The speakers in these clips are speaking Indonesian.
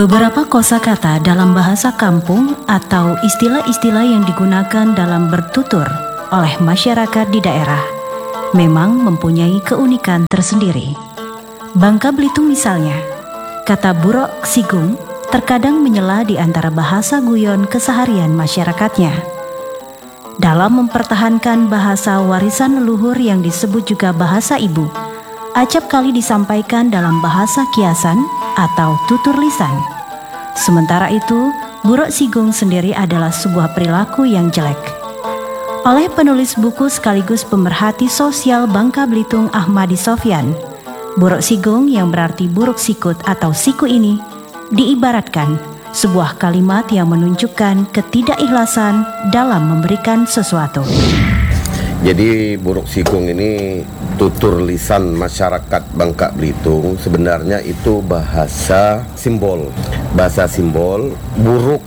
Beberapa kosakata dalam bahasa kampung atau istilah-istilah yang digunakan dalam bertutur oleh masyarakat di daerah memang mempunyai keunikan tersendiri. Bangka Belitung misalnya, kata buruk sigung terkadang menyela di antara bahasa guyon keseharian masyarakatnya. Dalam mempertahankan bahasa warisan leluhur yang disebut juga bahasa ibu, acap kali disampaikan dalam bahasa kiasan atau tutur lisan. Sementara itu, buruk sigung sendiri adalah sebuah perilaku yang jelek. Oleh penulis buku sekaligus pemerhati sosial Bangka Belitung Ahmadi Sofyan, buruk sigung yang berarti buruk sikut atau siku ini diibaratkan sebuah kalimat yang menunjukkan ketidakikhlasan dalam memberikan sesuatu. Jadi buruk sigung ini tutur lisan masyarakat Bangka Belitung, sebenarnya itu bahasa simbol. Bahasa simbol, buruk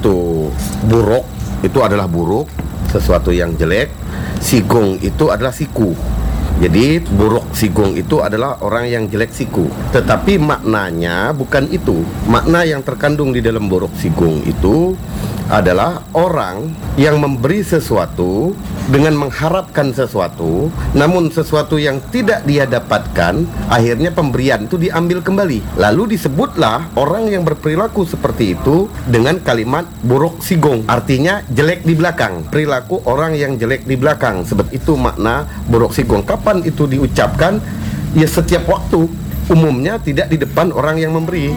itu adalah buruk, sesuatu yang jelek. Sigung itu adalah siku. Jadi buruk sigung itu adalah orang yang jelek siku. Tetapi maknanya bukan itu. Makna yang terkandung di dalam buruk sigung itu adalah orang yang memberi sesuatu dengan mengharapkan sesuatu, namun sesuatu yang tidak dia dapatkan, akhirnya pemberian itu diambil kembali. Lalu disebutlah orang yang berperilaku seperti itu dengan kalimat buruk sigung, artinya jelek di belakang. Perilaku orang yang jelek di belakang, sebab itu makna buruk sigung. Kapan itu diucapkan? Ya setiap waktu, umumnya tidak di depan orang yang memberi.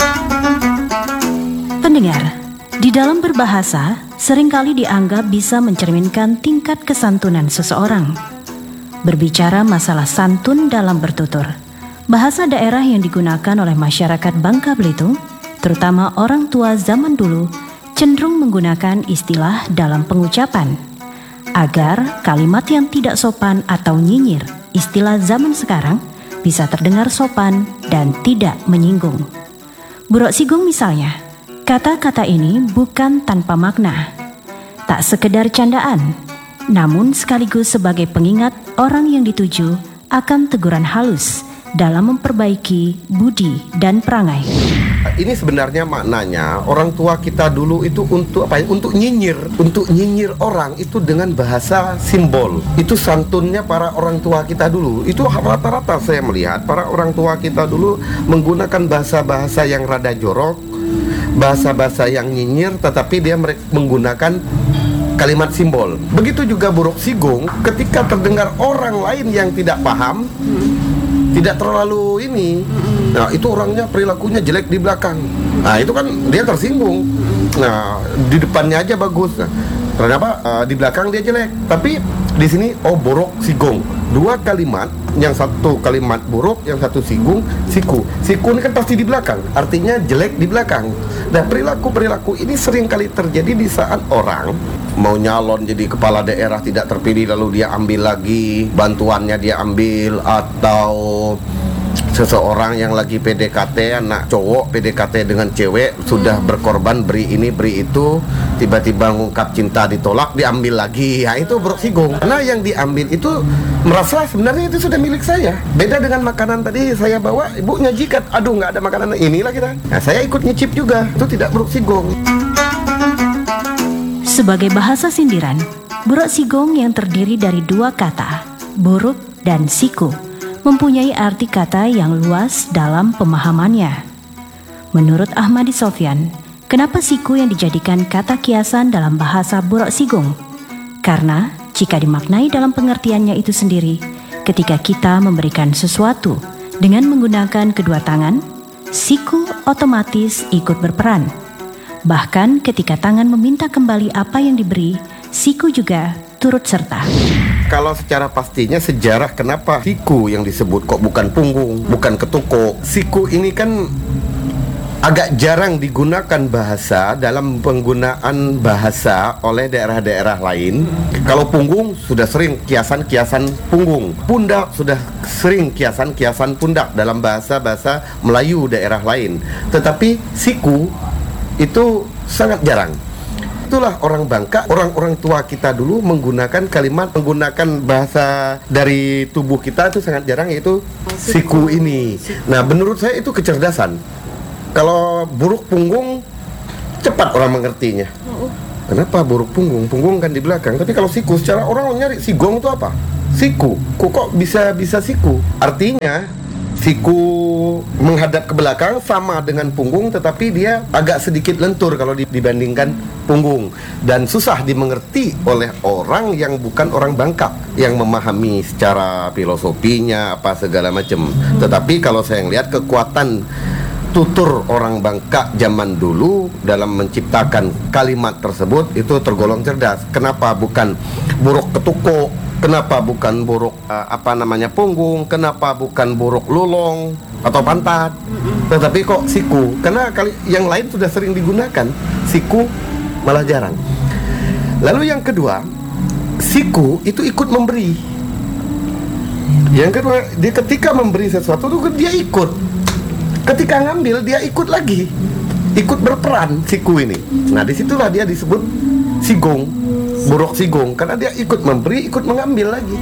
Pendengar, di dalam berbahasa, seringkali dianggap bisa mencerminkan tingkat kesantunan seseorang. Berbicara masalah santun dalam bertutur, bahasa daerah yang digunakan oleh masyarakat Bangka Belitung, terutama orang tua zaman dulu, cenderung menggunakan istilah dalam pengucapan, agar kalimat yang tidak sopan atau nyinyir, istilah zaman sekarang, bisa terdengar sopan dan tidak menyinggung. Buruk sigung misalnya, kata-kata ini bukan tanpa makna, tak sekedar candaan, namun sekaligus sebagai pengingat orang yang dituju akan teguran halus dalam memperbaiki budi dan perangai. Ini sebenarnya maknanya orang tua kita dulu itu untuk apa ya? Untuk nyinyir orang itu dengan bahasa simbol. Itu santunnya para orang tua kita dulu. Itu rata-rata saya melihat para orang tua kita dulu menggunakan bahasa-bahasa yang rada jorok, bahasa-bahasa yang nyinyir, tetapi dia menggunakan kalimat simbol. Begitu juga buruk sigung, ketika terdengar orang lain yang tidak paham, tidak terlalu ini, nah itu orangnya perilakunya jelek di belakang. Nah itu kan dia tersinggung. Nah di depannya aja bagus. Nah, kenapa di belakang dia jelek? Tapi di sini buruk sigung. Dua kalimat, yang satu kalimat buruk, yang satu siku. Siku ini kan pasti di belakang, artinya jelek di belakang. Nah perilaku ini sering kali terjadi di saat orang mau nyalon jadi kepala daerah tidak terpilih, lalu dia ambil lagi bantuannya, dia ambil, atau seseorang yang lagi PDKT, anak cowok PDKT dengan cewek, sudah berkorban beri ini beri itu, tiba-tiba ngungkap cinta ditolak, diambil lagi. Ya itu buruk sigung. Karena yang diambil itu merasa sebenarnya itu sudah milik saya. Beda dengan makanan tadi saya bawa, ibu nyajikan, aduh nggak ada makanan, inilah kita. Nah saya ikut nyicip juga, itu tidak buruk sigung. Sebagai bahasa sindiran, buruk sigung yang terdiri dari dua kata, buruk dan siku, mempunyai arti kata yang luas dalam pemahamannya. Menurut Ahmadi Sofyan, kenapa siku yang dijadikan kata kiasan dalam bahasa buruk sigung? Karena jika dimaknai dalam pengertiannya itu sendiri, ketika kita memberikan sesuatu dengan menggunakan kedua tangan, siku otomatis ikut berperan. Bahkan ketika tangan meminta kembali apa yang diberi, siku juga turut serta. Kalau secara pastinya sejarah kenapa siku yang disebut kok bukan punggung, bukan ketukuk. Siku ini kan agak jarang digunakan bahasa dalam penggunaan bahasa oleh daerah-daerah lain. Kalau punggung sudah sering kiasan-kiasan punggung. Pundak sudah sering kiasan-kiasan pundak dalam bahasa-bahasa Melayu daerah lain. Tetapi siku itu sangat jarang. Itulah orang Bangka, orang-orang tua kita dulu menggunakan menggunakan bahasa dari tubuh kita itu sangat jarang, yaitu siku ini. Nah menurut saya itu kecerdasan. Kalau buruk punggung cepat orang mengertinya. Kenapa buruk punggung? Punggung kan di belakang. Tapi kalau siku, secara orang nyari sigong itu apa? Siku. Kok bisa siku? Artinya siku menghadap ke belakang sama dengan punggung, tetapi dia agak sedikit lentur kalau dibandingkan punggung, dan susah dimengerti oleh orang yang bukan orang Bangka, yang memahami secara filosofinya apa segala macam. Tetapi kalau saya lihat kekuatan tutur orang Bangka zaman dulu dalam menciptakan kalimat tersebut itu tergolong cerdas. Kenapa bukan buruk ketukuk? Kenapa bukan buruk punggung? Kenapa bukan buruk lulong atau pantat? Tetapi kok siku? Karena yang lain sudah sering digunakan, siku malah jarang. Lalu yang kedua, siku itu ikut memberi. Yang kedua, dia ketika memberi sesuatu itu dia ikut. Ketika ngambil dia ikut lagi, ikut berperan siku ini. Nah disitulah dia disebut sigong, buruk sigong, karena dia ikut memberi, ikut mengambil lagi.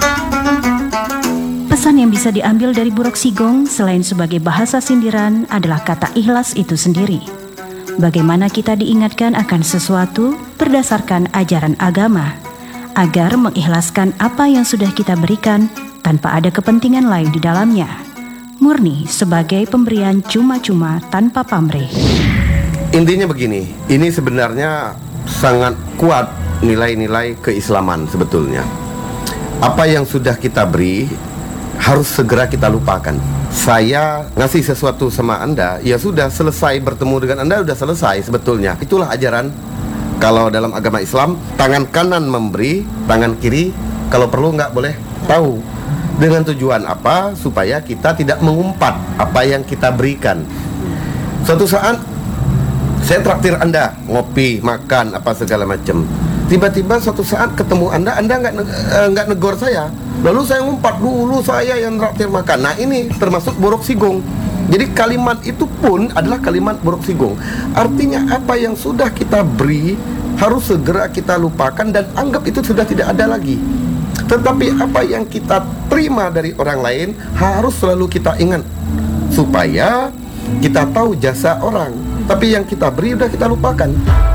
Pesan yang bisa diambil dari buruk sigong selain sebagai bahasa sindiran adalah kata ikhlas itu sendiri. Bagaimana kita diingatkan akan sesuatu berdasarkan ajaran agama, agar mengikhlaskan apa yang sudah kita berikan tanpa ada kepentingan lain di dalamnya. Murni sebagai pemberian cuma-cuma tanpa pamrih. Intinya begini, ini sebenarnya sangat kuat nilai-nilai keislaman sebetulnya. Apa yang sudah kita beri harus segera kita lupakan. Saya ngasih sesuatu sama Anda, ya sudah selesai, bertemu dengan Anda sudah selesai sebetulnya. Itulah ajaran kalau dalam agama Islam, tangan kanan memberi, tangan kiri kalau perlu nggak boleh tahu. Dengan tujuan apa? Supaya kita tidak mengumpat apa yang kita berikan. Suatu saat saya traktir Anda ngopi, makan, apa segala macam. Tiba-tiba suatu saat ketemu Anda nggak negor saya. Lalu saya ngumpat, dulu saya yang traktir makan. Nah ini termasuk buruk sigong. Jadi kalimat itu pun adalah kalimat buruk sigong. Artinya apa yang sudah kita beri harus segera kita lupakan dan anggap itu sudah tidak ada lagi. Tetapi apa yang kita terima dari orang lain harus selalu kita ingat, supaya kita tahu jasa orang. Tapi yang kita beri sudah kita lupakan.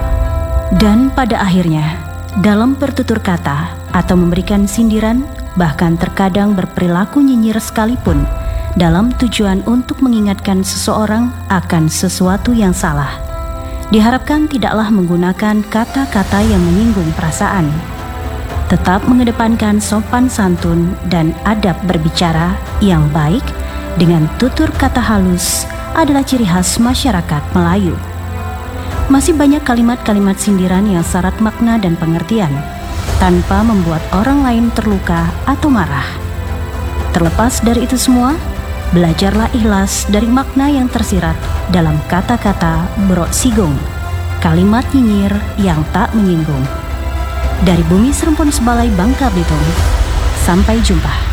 Dan pada akhirnya, dalam bertutur kata atau memberikan sindiran, bahkan terkadang berperilaku nyinyir sekalipun, dalam tujuan untuk mengingatkan seseorang akan sesuatu yang salah, diharapkan tidaklah menggunakan kata-kata yang menyinggung perasaan. Tetap mengedepankan sopan santun dan adab berbicara yang baik dengan tutur kata halus adalah ciri khas masyarakat Melayu. Masih banyak kalimat-kalimat sindiran yang syarat makna dan pengertian, tanpa membuat orang lain terluka atau marah. Terlepas dari itu semua, belajarlah ikhlas dari makna yang tersirat dalam kata-kata buruk sigong, kalimat nyinyir yang tak menyinggung. Dari Bumi Serempun Sebalai Bangka Belitung, sampai jumpa.